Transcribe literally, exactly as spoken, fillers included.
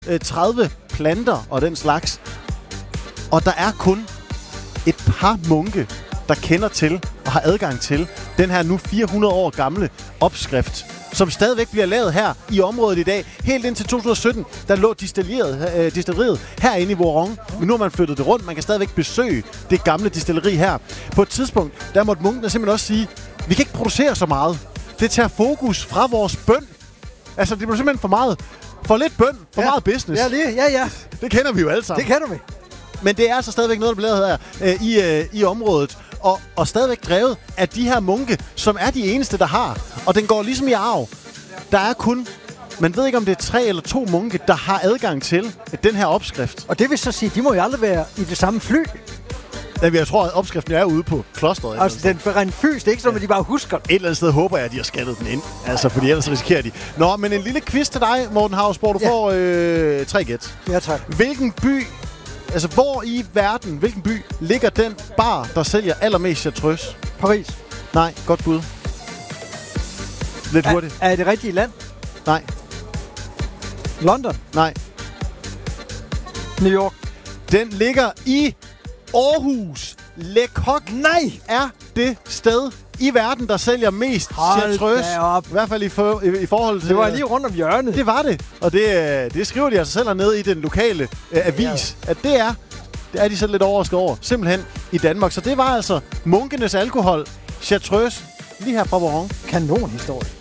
øh, tredive planter og den slags. Og der er kun et par munke, der kender til og har adgang til den her nu fire hundrede år gamle opskrift, som stadigvæk bliver lavet her i området i dag. Helt indtil to tusind og sytten, der lå distilleriet, øh, distilleriet herinde i Voiron, men nu har man flyttet det rundt. Man kan stadigvæk besøge det gamle distilleri her. På et tidspunkt, der måtte munkene simpelthen også sige, vi kan ikke producere så meget. Det tager fokus fra vores bøn. Altså, det bliver simpelthen for meget. For lidt bøn, for ja. meget business. Ja, det, ja, ja. Det kender vi jo alle sammen. Det kender vi. Men det er altså stadigvæk noget, der bliver lavet her øh, i, øh, i området. Og, og stadigvæk drevet af de her munke, som er de eneste, der har. Og den går ligesom i arv. Der er kun, man ved ikke om det er tre eller to munke, der har adgang til den her opskrift. Og det vil så sige, de må jo aldrig være i det samme fly. Ja, jeg tror, at opskriften er ude på klosteret. Altså, den er rent fysisk, det er ikke sådan, at de bare husker den. Et eller andet sted håber jeg, at de har skaldet den ind. Altså, fordi ellers risikerer de. Nå, men en lille quiz til dig, Morten Hausborg. Du ja. får øh, tre gæt. Ja, tak. Hvilken by, altså hvor i verden, hvilken by ligger den bar, der sælger allermest chartreuse? Paris. Nej, godt bud. Lidt Er, hurtigt. er det rigtige land? Nej. London. Nej. New York. Den ligger i Aarhus. Le Coq Nej! er det sted i verden, der sælger mest chartreuse. I hvert fald i, for, i, i forhold til... Det var lige rundt om hjørnet. Det var det. Og det, det skriver de altså selv hernede i den lokale øh, avis, ja. at det er, det er de selv lidt overrasket over. Simpelthen i Danmark. Så det var altså munkenes alkohol, chartreuse, lige her fra Voiron. Kanon historie.